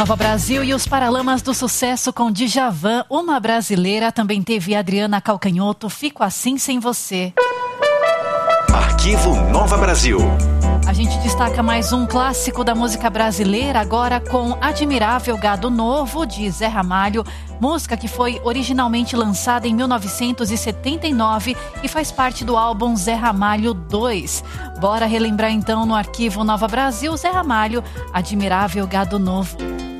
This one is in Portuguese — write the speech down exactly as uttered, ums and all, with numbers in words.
Nova Brasil e os Paralamas do Sucesso com Djavan, Uma Brasileira. Também teve Adriana Calcanhoto, Fico Assim Sem Você. Arquivo Nova Brasil. A gente destaca mais um clássico da música brasileira, agora com Admirável Gado Novo, de Zé Ramalho, música que foi originalmente lançada em mil novecentos e setenta e nove e faz parte do álbum Zé Ramalho dois. Bora relembrar então no Arquivo Nova Brasil, Zé Ramalho, Admirável Gado Novo.